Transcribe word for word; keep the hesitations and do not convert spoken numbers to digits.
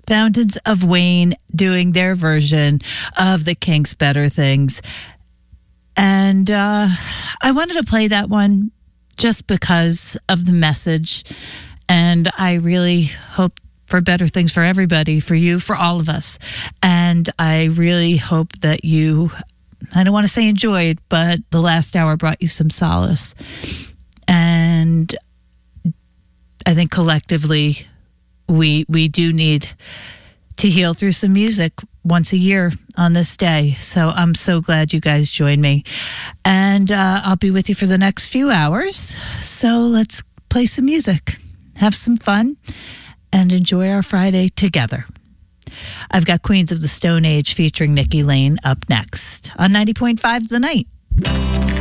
Fountains of Wayne doing their version of the Kinks' Better Things. And uh, I wanted to play that one just because of the message. And I really hope for better things for everybody, for you, for all of us. And I really hope that you, I don't want to say enjoyed, but the last hour brought you some solace. And I think collectively, we we do need to heal through some music once a year on this day. So I'm so glad you guys joined me. And uh, I'll be with you for the next few hours. So let's play some music, have some fun, and enjoy our Friday together. I've got Queens of the Stone Age featuring Nikki Lane up next on ninety point five The Night.